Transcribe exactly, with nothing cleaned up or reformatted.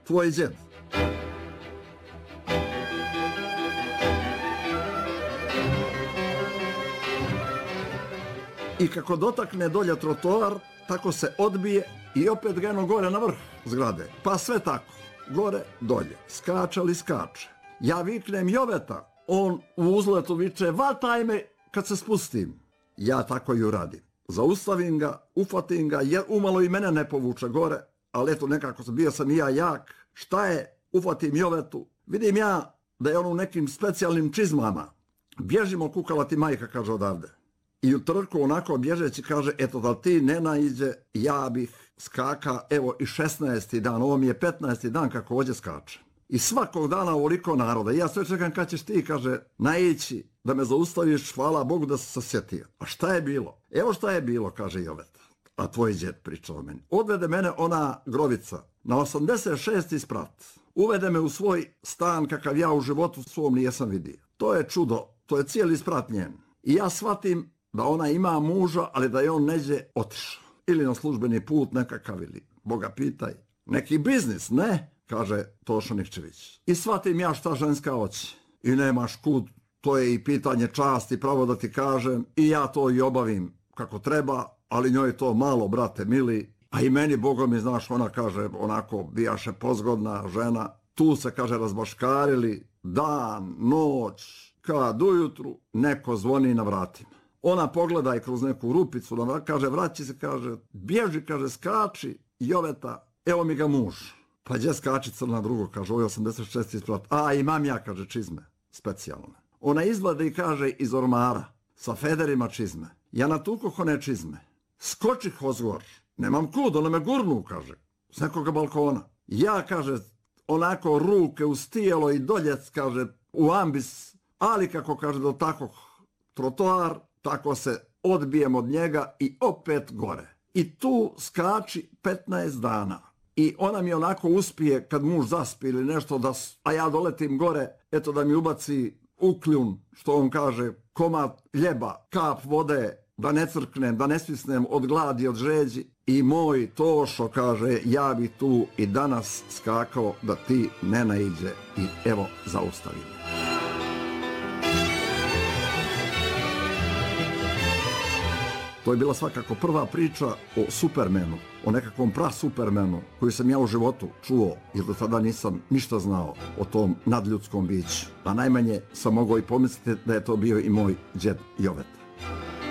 tvoj djed. I kako dotakne dolje trotoar, tako se odbije i opet ga jedno gore na vrh zgrade. Pa sve tako, gore, dolje, skače li skače. Ja viknem Joveta, on u uzletu viče, vataj me kad se spustim. Ja tako i uradim. Zaustavim ga, ufatim ga, jer umalo i mene ne povuče gore, ali eto nekako sam bio sam i ja jak. Šta je? Ufatim Jovetu. Vidim ja da je on u nekim specijalnim čizmama. Bježimo, kukala ti majka, kaže odavde. I u trku onako bježeći kaže, eto da ti ne naiđe, ja bih skaka, evo i šesnaesti dan, ovo mi je petnaesti dan kako ovdje skače. I svakog dana ovoliko naroda. I ja sve čekam kad ćeš ti, kaže, naići da me zaustaviš, hvala Bogu da se sjetio. A šta je bilo? Evo šta je bilo, kaže Joveta. A tvoj djed priča o meni. Odvede mene ona grovica na osamdeset šesti sprat. Uvede me u svoj stan kakav ja u životu svom nijesam vidio. To je čudo, to je cijeli sprat njen. I ja shvatim da ona ima muža, ali da je on neđe otišao. Ili na službeni put nekakav ili, Boga pitaj, neki biznis, ne? Kaže Tošo Nikčević. I shvatim ja šta ženska hoće. I nemaš kud, to je i pitanje časti, pravo da ti kažem. I ja to i obavim kako treba, ali njoj to malo, brate mili. A i meni, Bogom mi, znaš, ona kaže, onako, bijaše pozgodna žena. Tu se, kaže, razbaškarili, dan, noć, kad ujutru, neko zvoni na vratima. Ona pogleda i kroz neku rupicu, kaže, vraći se, kaže, bježi, kaže, skači, Joveta, evo mi ga muž. Pa gdje skači crna drugo, kaže, ovo je osamdeset šesti sprat. A, imam ja, kaže, čizme, specijalne. Ona izgleda i kaže iz ormara, sa federima čizme. Ja natukoh one čizme. Skočih ozgor, nemam kud, ona me gurnu, kaže, s nekoga balkona. Ja, kaže, onako ruke uz tijelo i doljec, kaže, u ambis, ali kako, kaže, do takvog trotoar, tako se odbijem od njega i opet gore. I tu skači petnaest dana. I ona mi onako uspije, kad muž zaspi ili nešto, da, a ja doletim gore, eto da mi ubaci ukljun, što on kaže, komad ljeba, kap vode, da ne crknem, da ne svisnem od gladi, od žeđi. I moj Tošo, kaže, ja bi tu i danas skakao da ti ne naiđe i evo zaustavim. To je bila svakako prva priča o Supermanu, o nekakvom pra-Supermanu koji sam ja u životu čuo, jer do tada nisam ništa znao o tom nadljudskom biću. A najmanje sam mogao i pomisliti da je to bio i moj djed Joveta.